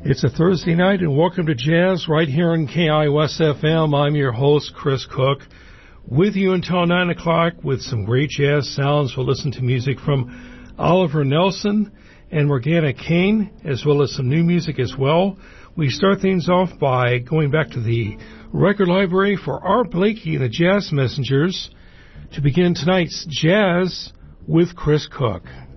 It's a Thursday night, and welcome to Jazz right here on KIOS FM. I'm your host, Chris Cook, with you until 9 o'clock with some great jazz sounds. We'll listen to music from Oliver Nelson and Morgana Kane, as well as some new music as well. We start things off by going back to the record library for Art Blakey and the Jazz Messengers to begin tonight's Jazz with Chris Cook.